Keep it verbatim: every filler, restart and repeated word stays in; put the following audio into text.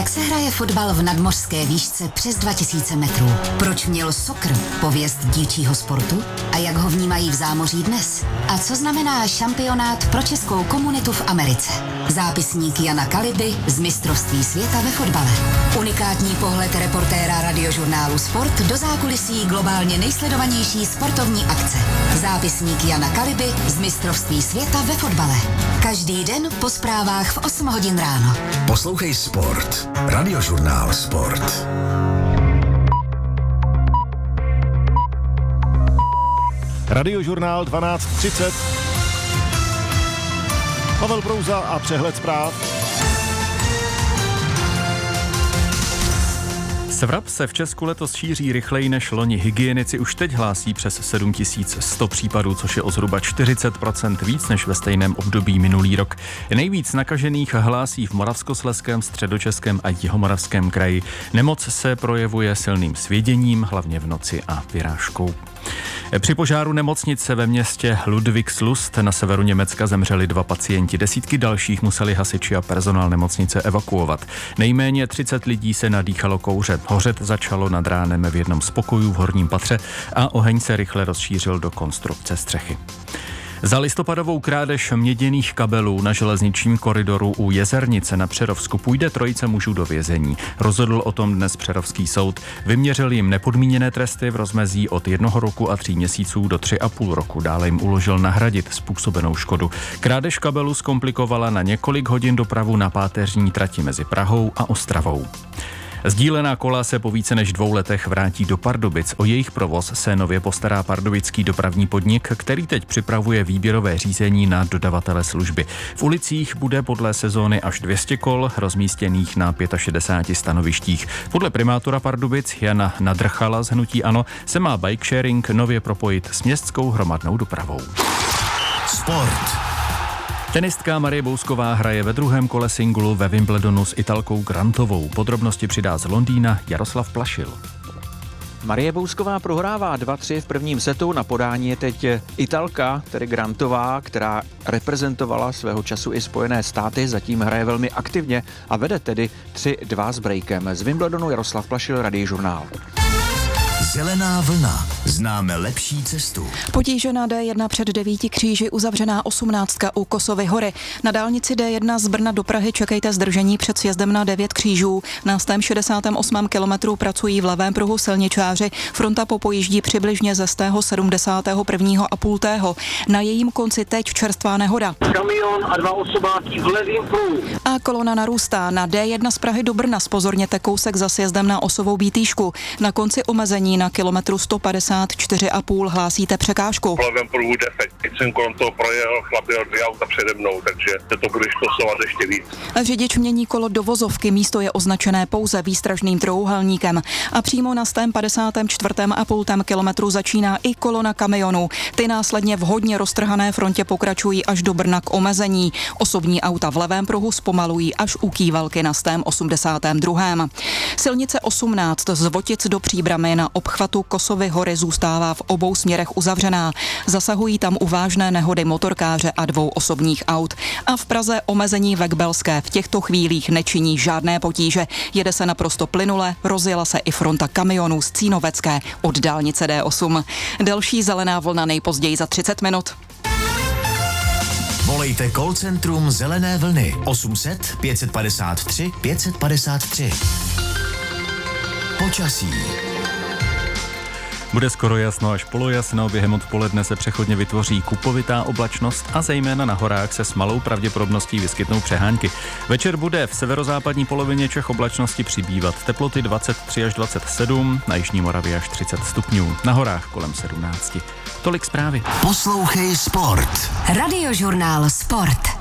Jak se hraje fotbal v nadmořské výšce přes dva tisíce metrů? Proč měl soccer pověst dívčího sportu? A jak ho vnímají v zámoří dnes? A co znamená šampionát pro českou komunitu v Americe? Zápisník Jana Kaliby z mistrovství světa ve fotbale. Unikátní pohled reportéra radiožurnálu Sport do zákulisí globálně nejsledovanější sportovní akce. Zápisník Jana Kaliby z mistrovství světa ve fotbale. Každý den po zprávách v osm hodin ráno. Poslouchej Sport. Radiožurnál Sport. Radiožurnál dvanáct třicet. Pavel Prouza a přehled zpráv. Svrap se v Česku letos šíří rychleji než loni. Hygienici už teď hlásí přes sedm tisíc sto případů, což je o zhruba čtyřicet procent víc než ve stejném období minulý rok. Nejvíc nakažených hlásí v Moravskoslezském, Středočeském a Jihomoravském kraji. Nemoc se projevuje silným svěděním, hlavně v noci a vyrážkou. Při požáru nemocnice ve městě Ludwigslust na severu Německa zemřeli dva pacienti. Desítky dalších museli hasiči a personál nemocnice evakuovat. Nejméně třicet lidí se nadýchalo kouře. Hořet začalo nad ránem v jednom z pokojů v horním patře a oheň se rychle rozšířil do konstrukce střechy. Za listopadovou krádež měděných kabelů na železničním koridoru u Jezernice na Přerovsku půjde trojice mužů do vězení. Rozhodl o tom dnes Přerovský soud. Vyměřil jim nepodmíněné tresty v rozmezí od jednoho roku a tří měsíců do tři a půl roku. Dále jim uložil nahradit způsobenou škodu. Krádež kabelů zkomplikovala na několik hodin dopravu na páteřní trati mezi Prahou a Ostravou. Sdílená kola se po více než dvou letech vrátí do Pardubic. O jejich provoz se nově postará pardubický dopravní podnik, který teď připravuje výběrové řízení na dodavatele služby. V ulicích bude podle sezóny až dvě stě kol, rozmístěných na šedesáti pěti stanovištích. Podle primátora Pardubic Jana Nadrchala z hnutí ANO se má bike sharing nově propojit s městskou hromadnou dopravou. Sport. Tenistka Marie Bousková hraje ve druhém kole singlu ve Wimbledonu s Italkou Grantovou. Podrobnosti přidá z Londýna Jaroslav Plašil. Marie Bousková prohrává dva tři v prvním setu, na podání je teď Italka, tedy Grantová, která reprezentovala svého času i Spojené státy, zatím hraje velmi aktivně a vede tedy tři dva s breakem. Z Wimbledonu Jaroslav Plašil, Radiožurnál. Zelená vlna. Známe lepší cestu. Potíže na D jedna před devíti kříži, uzavřená osmnáctka u Kosovy hory. Na dálnici D jedna z Brna do Prahy čekejte zdržení před sjezdem na devět křížů. Na stém šedesátém osmém kilometru pracují v levém pruhu silničáři. Fronta popojíždí přibližně ze stého sedmdesátého prvního a půl tého. Na jejím konci teď čerstvá nehoda. Kamion a dva osobáky v levém pruhu. A kolona narůstá. Na D jedna z Prahy do Brna zpozorněte kousek za sjezdem na Osovou Bítýšku. Na konci omezení na kilometru sto padesát čtyři a půl hlásíte překážku. V levém pruhu defekt. Teď jsem kolem toho projel, chlap jel dvě auta přede mnou, takže se to bude štosovat ještě víc. Řidič mění kolo do vozovky, místo je označené pouze výstražným trojúhelníkem. A přímo na stém padesátém čtvrtém a půltém kilometru začíná i kolona kamionů. Ty následně v hodně roztrhané frontě pokračují až do Brna k omezení. Osobní auta v levém pruhu zpomalují až u Kývalky na stém osmdesátém druhém. Silnice osmnáct z Votic do Příbramy na obchvatu Kosovy hory zůstává v obou směrech uzavřená. Zasahují tam u vážné nehody motorkáře a dvou osobních aut. A v Praze omezení ve Kbelské v těchto chvílích nečiní žádné potíže. Jede se naprosto plynule, rozjela se i fronta kamionů z Cínovecké od dálnice D osm. Další zelená vlna nejpozději za třicet minut. Volejte call centrum Zelené vlny osm set pět padesát tři pět padesát tři. Počasí. Bude skoro jasno až polojasno, během odpoledne se přechodně vytvoří kupovitá oblačnost a zejména na horách se s malou pravděpodobností vyskytnou přehánky. Večer bude v severozápadní polovině Čech oblačnosti přibývat. Teploty dvacet tři až dvacet sedm, na jižní Moravě až třicet stupňů, na horách kolem sedmnáct. Tolik zprávy. Poslouchej Sport. Radiožurnál Sport.